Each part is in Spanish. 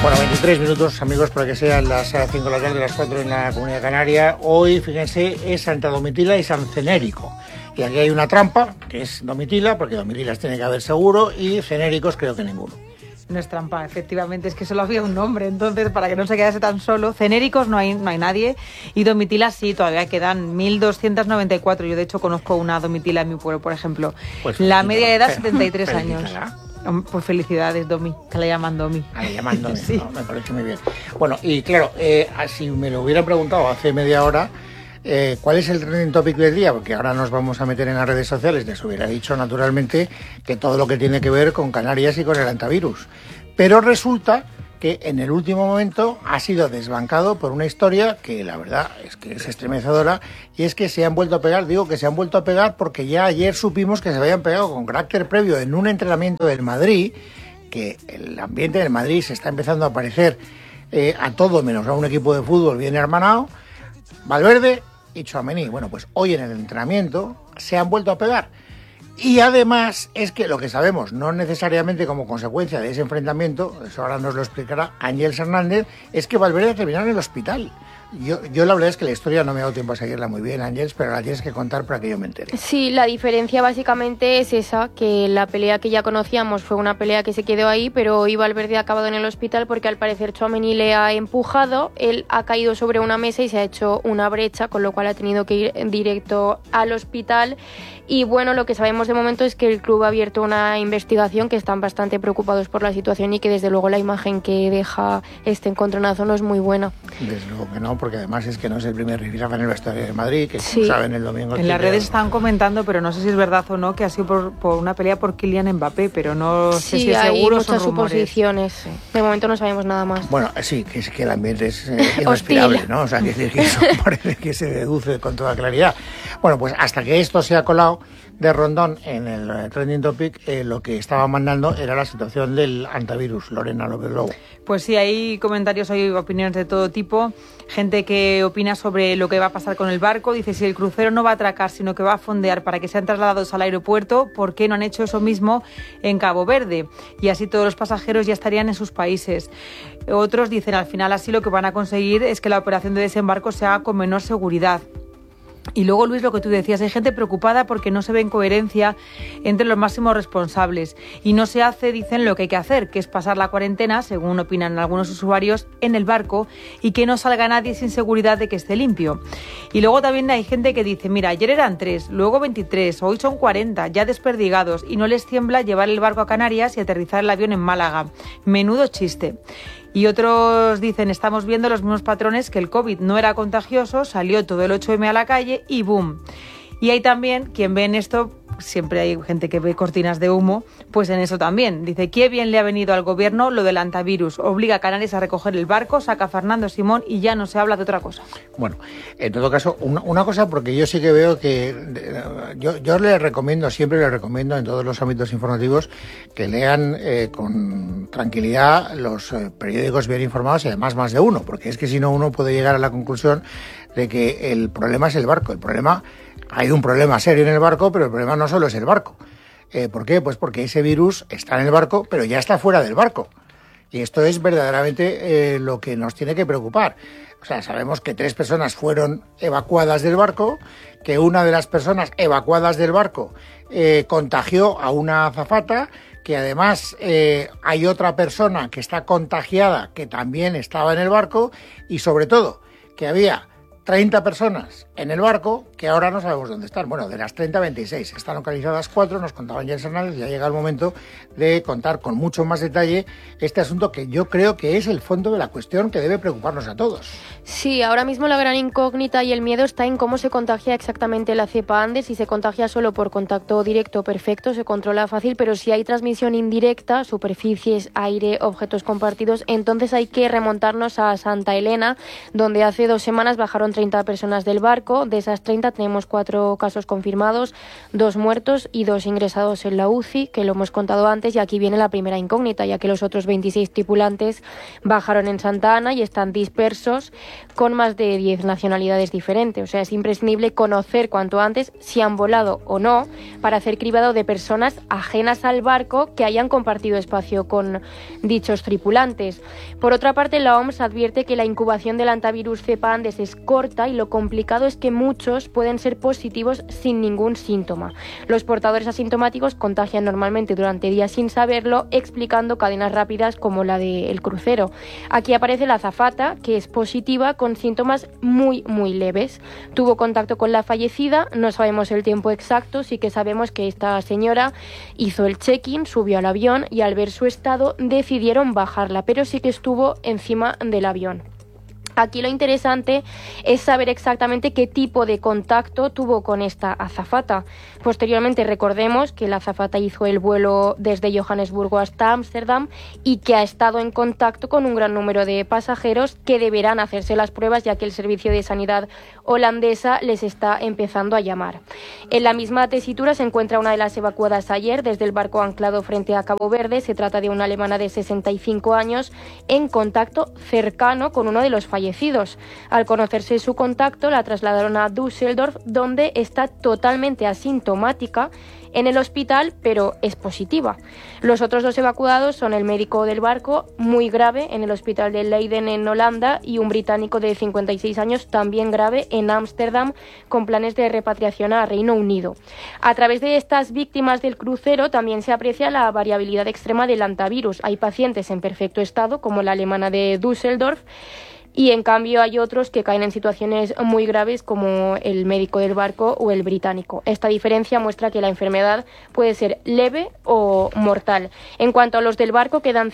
Bueno, 23 minutos, amigos, para que sean las 5 de la tarde, las 4 en la Comunidad Canaria. Hoy, fíjense, es Santa Domitila y San Cenérico. Y aquí hay una trampa, que es Domitila, porque Domitilas tiene que haber seguro, y Cenéricos creo que ninguno. No es trampa, efectivamente, es que solo había un nombre, entonces para que no se quedase tan solo. Cenéricos no hay nadie, y Domitilas sí, todavía quedan 1.294. Yo de hecho conozco una Domitila en mi pueblo, por ejemplo. Pues la media de edad, 73 años. Felicítala. Pues felicidades, Domi, que la llaman Domi. Le llaman Domi, Sí. ¿no? Me parece muy bien. Bueno, y claro, si me lo hubieran preguntado hace media hora, ¿cuál es el trending topic del día? Porque ahora nos vamos a meter en las redes sociales. Les hubiera dicho, naturalmente, que todo lo que tiene que ver con Canarias y con el antivirus. Pero resulta que en el último momento ha sido desbancado por una historia que la verdad es que es estremecedora, y es que se han vuelto a pegar. Digo que se han vuelto a pegar porque ya ayer supimos que se habían pegado con carácter previo en un entrenamiento del Madrid, que el ambiente del Madrid se está empezando a parecer a todo menos a un equipo de fútbol bien hermanado, Valverde y Tchouaméni. Bueno, pues hoy en el entrenamiento se han vuelto a pegar. Y además es que lo que sabemos, no necesariamente como consecuencia de ese enfrentamiento, eso ahora nos lo explicará Ángeles Hernández, es que Valverde terminó en el hospital. Yo la verdad es que la historia no me ha dado tiempo a seguirla muy bien, Ángeles, pero la tienes que contar para que yo me entere. Sí, la diferencia básicamente es esa, que la pelea que ya conocíamos fue una pelea que se quedó ahí, pero hoy Valverde ha acabado en el hospital porque al parecer Tchouaméni le ha empujado, él ha caído sobre una mesa y se ha hecho una brecha, con lo cual ha tenido que ir en directo al hospital. Y bueno, lo que sabemos de momento es que el club ha abierto una investigación, que están bastante preocupados por la situación y que desde luego la imagen que deja este encontronazo no es muy buena. Desde luego que no, porque además es que no es el primer rifirrafe en el vestuario de Madrid, que Sí. como saben el domingo... En las redes están comentando, pero no sé si es verdad o no, que ha sido por una pelea por Kylian Mbappé, pero no sé Sí, si es hay seguro, muchas son rumores. suposiciones. De momento no sabemos nada más. Bueno, sí, que es que el ambiente es irrespirable, Hostil. ¿no? O sea, que eso parece que se deduce con toda claridad. Bueno, pues hasta que esto se ha colado de rondón en el trending topic, lo que estaba mandando era la situación del antivirus. Lorena López Lobo. Pues sí, hay comentarios, hay opiniones de todo tipo. Gente que opina sobre lo que va a pasar con el barco. Dice, si el crucero no va a atracar, sino que va a fondear para que sean trasladados al aeropuerto, ¿por qué no han hecho eso mismo en Cabo Verde? Y así todos los pasajeros ya estarían en sus países. Otros dicen, al final así lo que van a conseguir es que la operación de desembarco se haga con menor seguridad. Y luego, Luis, lo que tú decías, hay gente preocupada porque no se ve coherencia entre los máximos responsables y no se hace, dicen, lo que hay que hacer, que es pasar la cuarentena, según opinan algunos usuarios, en el barco y que no salga nadie sin seguridad de que esté limpio. Y luego también hay gente que dice, mira, ayer eran 3, luego 23, hoy son 40, ya desperdigados, y no les tiembla llevar el barco a Canarias y aterrizar el avión en Málaga. Menudo chiste. Y otros dicen, estamos viendo los mismos patrones, que el COVID no era contagioso, salió todo el 8M a la calle y ¡boom! Y hay también quien ve en esto, siempre hay gente que ve cortinas de humo, pues en eso también. Dice, qué bien le ha venido al gobierno lo del antivirus. Obliga a Canarias a recoger el barco, saca a Fernando Simón y ya no se habla de otra cosa. Bueno, en todo caso, una cosa, porque yo sí que veo que... Yo les recomiendo, siempre les recomiendo en todos los ámbitos informativos, que lean con tranquilidad los periódicos bien informados, y además más de uno, porque es que si no uno puede llegar a la conclusión de que el problema es el barco. El problema... Hay un problema serio en el barco, pero el problema no solo es el barco. ¿Por qué? Pues porque ese virus está en el barco, pero ya está fuera del barco. Y esto es verdaderamente lo que nos tiene que preocupar. O sea, sabemos que 3 personas fueron evacuadas del barco, que una de las personas evacuadas del barco contagió a una azafata, que además hay otra persona que está contagiada que también estaba en el barco, y sobre todo que había 30 personas en el barco que ahora no sabemos dónde están. Bueno, de las 30, 26. Están localizadas 4, nos contaba Ángeles Hernández. Ya llega el momento de contar con mucho más detalle este asunto, que yo creo que es el fondo de la cuestión que debe preocuparnos a todos. Sí, ahora mismo la gran incógnita y el miedo está en cómo se contagia exactamente la cepa Andes. Si se contagia solo por contacto directo, perfecto, se controla fácil, pero si hay transmisión indirecta, superficies, aire, objetos compartidos, entonces hay que remontarnos a Santa Elena, donde hace 2 semanas bajaron 30 personas del barco. De esas 30 tenemos 4 casos confirmados, 2 muertos y 2 ingresados en la UCI, que lo hemos contado antes, y aquí viene la primera incógnita, ya que los otros 26 tripulantes bajaron en Santa Ana y están dispersos con más de 10 nacionalidades diferentes. O sea, es imprescindible conocer cuanto antes si han volado o no para hacer cribado de personas ajenas al barco que hayan compartido espacio con dichos tripulantes. Por otra parte, la OMS advierte que la incubación del hantavirus cepa Andes es corta y lo complicado es que muchos pueden ser positivos sin ningún síntoma. Los portadores asintomáticos contagian normalmente durante días sin saberlo, explicando cadenas rápidas como la del crucero. Aquí aparece la azafata, que es positiva con síntomas muy leves. Tuvo contacto con la fallecida, no sabemos el tiempo exacto, sí que sabemos que esta señora hizo el check-in, subió al avión y al ver su estado decidieron bajarla, pero sí que estuvo encima del avión. Aquí lo interesante es saber exactamente qué tipo de contacto tuvo con esta azafata. Posteriormente recordemos que la azafata hizo el vuelo desde Johannesburgo hasta Ámsterdam y que ha estado en contacto con un gran número de pasajeros que deberán hacerse las pruebas, ya que el Servicio de Sanidad holandesa les está empezando a llamar. En la misma tesitura se encuentra una de las evacuadas ayer desde el barco anclado frente a Cabo Verde. Se trata de una alemana de 65 años en contacto cercano con uno de los fallecidos. Al conocerse su contacto, la trasladaron a Düsseldorf, donde está totalmente asintomática en el hospital, pero es positiva. Los otros 2 evacuados son el médico del barco, muy grave, en el hospital de Leiden en Holanda, y un británico de 56 años, también grave, en Ámsterdam, con planes de repatriación a Reino Unido. A través de estas víctimas del crucero también se aprecia la variabilidad extrema del hantavirus. Hay pacientes en perfecto estado, como la alemana de Düsseldorf, y en cambio hay otros que caen en situaciones muy graves como el médico del barco o el británico. Esta diferencia muestra que la enfermedad puede ser leve o mortal. En cuanto a los del barco, quedan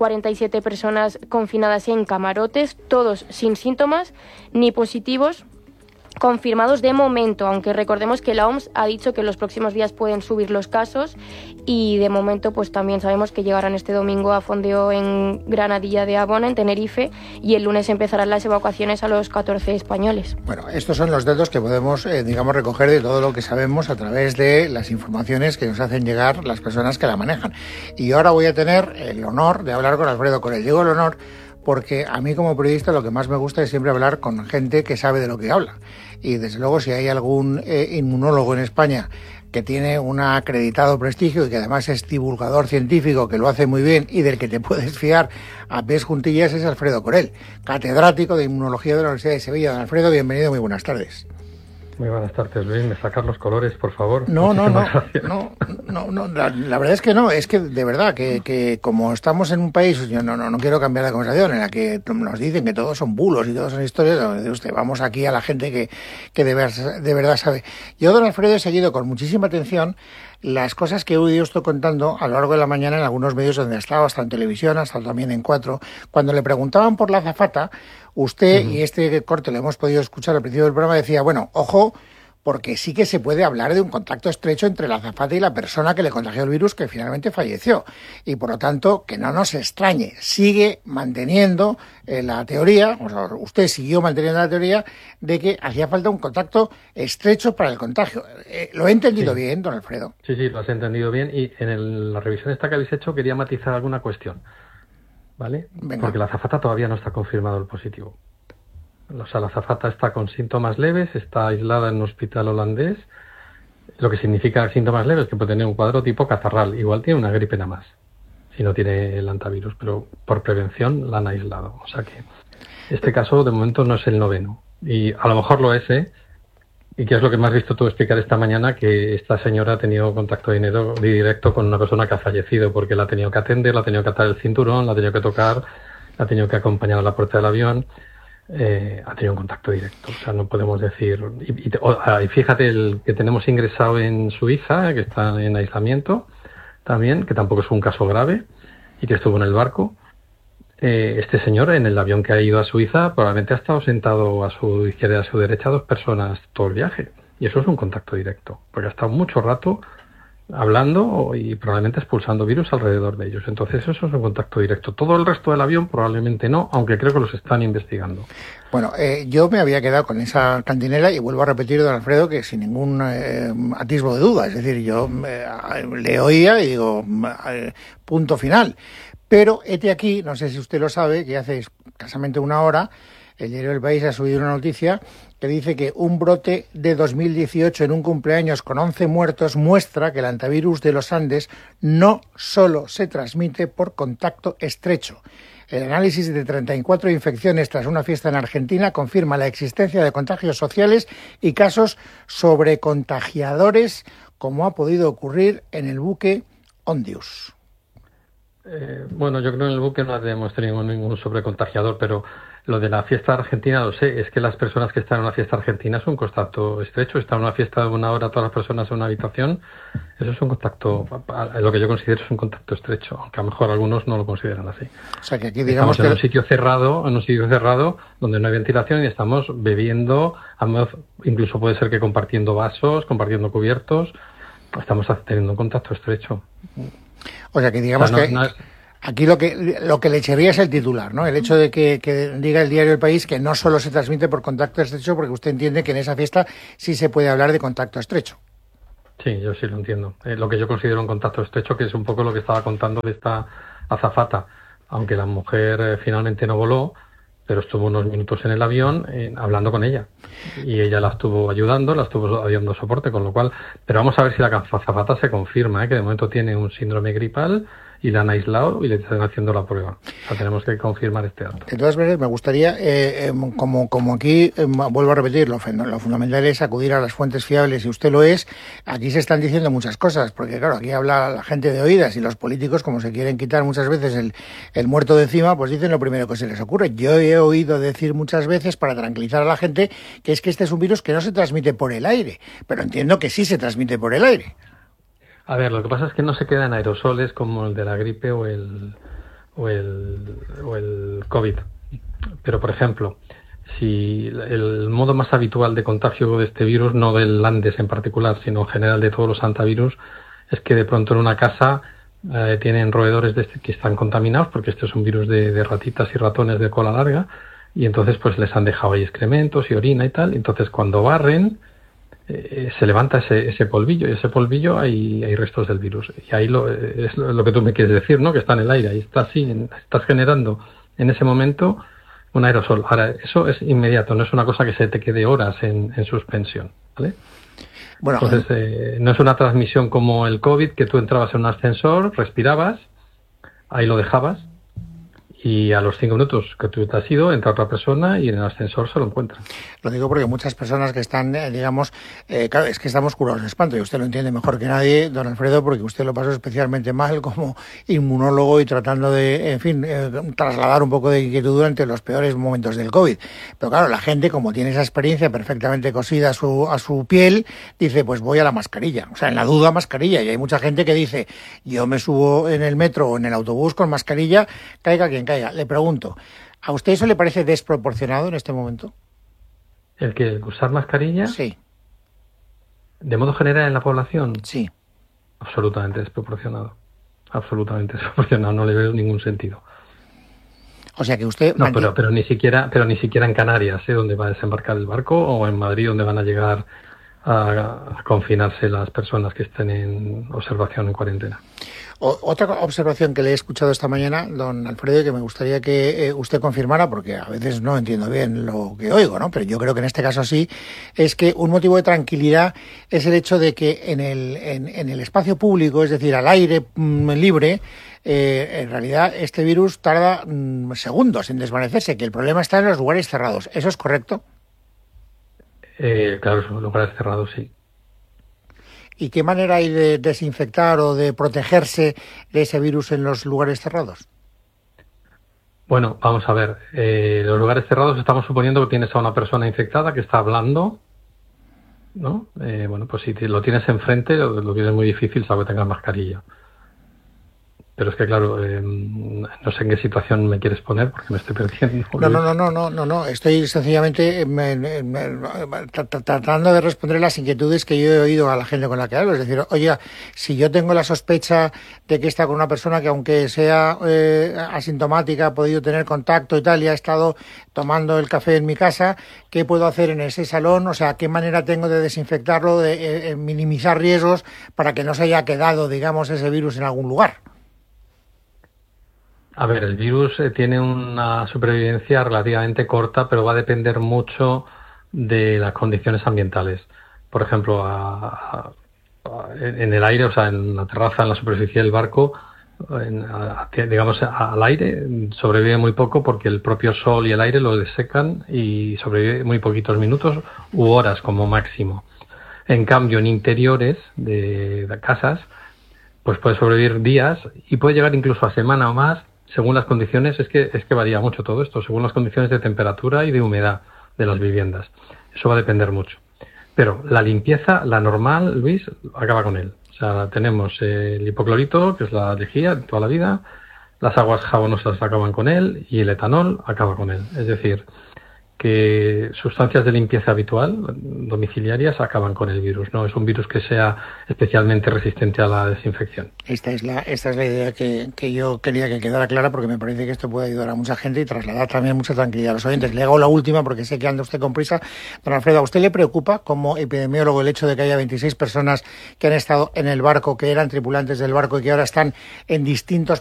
147 personas confinadas en camarotes, todos sin síntomas ni positivos confirmados de momento, aunque recordemos que la OMS ha dicho que en los próximos días pueden subir los casos y de momento pues también sabemos que llegarán este domingo a fondeo en Granadilla de Abona, en Tenerife, y el lunes empezarán las evacuaciones a los 14 españoles. Bueno, estos son los datos que podemos, recoger de todo lo que sabemos a través de las informaciones que nos hacen llegar las personas que la manejan. Y ahora voy a tener el honor de hablar con Alfredo Corell. Digo el honor porque a mí como periodista lo que más me gusta es siempre hablar con gente que sabe de lo que habla. Y desde luego si hay algún inmunólogo en España que tiene un acreditado prestigio y que además es divulgador científico, que lo hace muy bien y del que te puedes fiar a pies juntillas, es Alfredo Corell, catedrático de Inmunología de la Universidad de Sevilla. Don Alfredo, bienvenido, muy buenas tardes. Muy buenas tardes, Luis. ¿Me sacas los colores, por favor? No, la verdad es que no. Es que, de verdad, que como estamos en un país, yo no quiero cambiar la conversación, en la que nos dicen que todos son bulos y todos son historias, donde usted, vamos aquí a la gente que de verdad sabe. Yo, don Alfredo, he seguido con muchísima atención las cosas que he oído estoy contando a lo largo de la mañana en algunos medios donde ha estado, hasta en televisión, hasta también en 4. Cuando le preguntaban por la azafata, usted, y este corte lo hemos podido escuchar al principio del programa, decía, bueno, ojo, porque sí que se puede hablar de un contacto estrecho entre la azafata y la persona que le contagió el virus, que finalmente falleció. Y por lo tanto, que no nos extrañe, sigue manteniendo la teoría, o sea, usted siguió manteniendo la teoría de que hacía falta un contacto estrecho para el contagio. ¿Lo he entendido bien, don Alfredo? Sí, lo has entendido bien. Y en la revisión esta que habéis hecho quería matizar alguna cuestión, ¿vale? Venga. Porque la azafata todavía no está confirmado el positivo. O sea, la azafata está con síntomas leves, está aislada en un hospital holandés, lo que significa síntomas leves, que puede tener un cuadro tipo catarral, igual tiene una gripe nada más, si no tiene el hantavirus, pero por prevención la han aislado. O sea que este caso de momento no es el noveno, y a lo mejor lo es, y que es lo que me has visto tú explicar esta mañana, que esta señora ha tenido contacto directo con una persona que ha fallecido, porque la ha tenido que atender, la ha tenido que atar el cinturón, la ha tenido que tocar, la ha tenido que acompañar a la puerta del avión. Ha tenido un contacto directo, o sea, no podemos decir. Y fíjate el que tenemos ingresado en su hija, que está en aislamiento también, que tampoco es un caso grave y que estuvo en el barco. Este señor, en el avión que ha ido a Suiza, probablemente ha estado sentado a su izquierda y a su derecha 2 personas todo el viaje, y eso es un contacto directo, porque ha estado mucho rato hablando y probablemente expulsando virus alrededor de ellos. Entonces eso es un contacto directo. Todo el resto del avión probablemente no, aunque creo que los están investigando. Bueno, yo me había quedado con esa cantinela y vuelvo a repetir, don Alfredo, que sin ningún atisbo de duda. Es decir, yo le oía y digo, punto final. Pero hete aquí, no sé si usted lo sabe, que hace escasamente una hora el diario El País ha subido una noticia que dice que un brote de 2018 en un cumpleaños con 11 muertos muestra que el antivirus de los Andes no solo se transmite por contacto estrecho. El análisis de 34 infecciones tras una fiesta en Argentina confirma la existencia de contagios sociales y casos sobrecontagiadores, como ha podido ocurrir en el buque Ondius. Bueno, yo creo que en el buque no hemos tenido ningún sobrecontagiador, pero lo de la fiesta argentina lo sé, es que las personas que están en una fiesta argentina es un contacto estrecho. Están en una fiesta de 1 hora todas las personas en una habitación, eso es un contacto, lo que yo considero es un contacto estrecho, aunque a lo mejor algunos no lo consideran así. O sea que aquí digamos estamos en un sitio cerrado donde no hay ventilación y estamos bebiendo, incluso puede ser que compartiendo vasos, compartiendo cubiertos, estamos teniendo un contacto estrecho. O sea que digamos aquí lo que le echaría es el titular, ¿no? El hecho de que diga el diario El País que no solo se transmite por contacto estrecho, porque usted entiende que en esa fiesta sí se puede hablar de contacto estrecho. Sí, yo sí lo entiendo. Lo que yo considero un contacto estrecho, que es un poco lo que estaba contando de esta azafata. Aunque la mujer finalmente no voló, pero estuvo unos minutos en el avión hablando con ella. Y ella la estuvo ayudando, la estuvo dando soporte, con lo cual... Pero vamos a ver si la azafata se confirma, que de momento tiene un síndrome gripal y la han aislado y le están haciendo la prueba. O sea, tenemos que confirmar este dato. De todas maneras, me gustaría, como aquí, vuelvo a repetir, lo fundamental es acudir a las fuentes fiables, y usted lo es. Aquí se están diciendo muchas cosas, porque claro, aquí habla la gente de oídas, y los políticos, como se quieren quitar muchas veces el muerto de encima, pues dicen lo primero que se les ocurre. Yo he oído decir muchas veces, para tranquilizar a la gente, que es que este es un virus que no se transmite por el aire, pero entiendo que sí se transmite por el aire. A ver, lo que pasa es que no se queda en aerosoles como el de la gripe o el COVID. Pero, por ejemplo, si el modo más habitual de contagio de este virus, no del Andes en particular, sino en general de todos los hantavirus, es que de pronto en una casa tienen roedores que están contaminados, porque este es un virus de ratitas y ratones de cola larga, y entonces pues les han dejado ahí excrementos y orina y tal. Entonces cuando barren, se levanta ese polvillo, y ese polvillo hay restos del virus. Y ahí es lo que tú me quieres decir, ¿no? Que está en el aire, ahí está así, estás generando en ese momento un aerosol. Ahora, eso es inmediato, no es una cosa que se te quede horas en suspensión, ¿vale? Bueno, entonces, no es una transmisión como el COVID, que tú entrabas en un ascensor, respirabas, ahí lo dejabas, y a los 5 minutos que tú te has ido, entra otra persona y en el ascensor se lo encuentran. Lo digo porque muchas personas que están, digamos, claro, es que estamos curados de espanto, y usted lo entiende mejor que nadie, don Alfredo, porque usted lo pasó especialmente mal como inmunólogo y tratando de, en fin, trasladar un poco de inquietud durante los peores momentos del COVID. Pero claro, la gente, como tiene esa experiencia perfectamente cosida a su piel, dice, pues voy a la mascarilla. O sea, en la duda, mascarilla. Y hay mucha gente que dice, yo me subo en el metro o en el autobús con mascarilla, caiga quien caiga. Le pregunto, ¿a usted eso le parece desproporcionado en este momento? ¿El que usar mascarilla? Sí. ¿De modo general en la población? Sí. Absolutamente desproporcionado. Absolutamente desproporcionado, no le veo ningún sentido. O sea que usted... No, pero ni siquiera en Canarias, donde va a desembarcar el barco, o en Madrid, donde van a llegar a confinarse las personas que estén en observación, en cuarentena. Otra observación que le he escuchado esta mañana, don Alfredo, que me gustaría que usted confirmara, porque a veces no entiendo bien lo que oigo, ¿no? Pero yo creo que en este caso sí, es que un motivo de tranquilidad es el hecho de que en el espacio público, es decir, al aire libre, en realidad este virus tarda segundos en desvanecerse, que el problema está en los lugares cerrados. ¿Eso es correcto? Claro, son lugares cerrados, sí. ¿Y qué manera hay de desinfectar o de protegerse de ese virus en los lugares cerrados? Bueno, vamos a ver. Los lugares cerrados estamos suponiendo que tienes a una persona infectada que está hablando, ¿no? Bueno, pues si lo tienes enfrente, lo tienes muy difícil, salvo que tengas mascarilla. Pero es que, claro, no sé en qué situación me quieres poner porque me estoy perdiendo. No. Estoy sencillamente tratando de responder las inquietudes que yo he oído a la gente con la que hablo. Es decir, oye, si yo tengo la sospecha de que está con una persona que, aunque sea asintomática, ha podido tener contacto y tal, y ha estado tomando el café en mi casa, ¿qué puedo hacer en ese salón? O sea, ¿qué manera tengo de desinfectarlo, de minimizar riesgos para que no se haya quedado, digamos, ese virus en algún lugar? A ver, el virus tiene una supervivencia relativamente corta, pero va a depender mucho de las condiciones ambientales. Por ejemplo, en el aire, o sea, en la terraza, en la superficie del barco, digamos al aire, sobrevive muy poco porque el propio sol y el aire lo desecan y sobrevive muy poquitos minutos u horas como máximo. En cambio, en interiores de casas, pues puede sobrevivir días y puede llegar incluso a semana o más, según las condiciones. Es que varía mucho todo esto, según las condiciones de temperatura y de humedad de las viviendas. Eso va a depender mucho. Pero la limpieza, la normal, Luis, acaba con él. O sea, tenemos el hipoclorito, que es la lejía de toda la vida, las aguas jabonosas acaban con él y el etanol acaba con él. Es decir, que sustancias de limpieza habitual, domiciliarias, acaban con el virus. No es un virus que sea especialmente resistente a la desinfección. Esta es la idea que yo quería que quedara clara, porque me parece que esto puede ayudar a mucha gente y trasladar también mucha tranquilidad a los oyentes. Le hago la última porque sé que anda usted con prisa. Don Alfredo, ¿a usted le preocupa como epidemiólogo el hecho de que haya 26 personas que han estado en el barco, que eran tripulantes del barco y que ahora están en distintos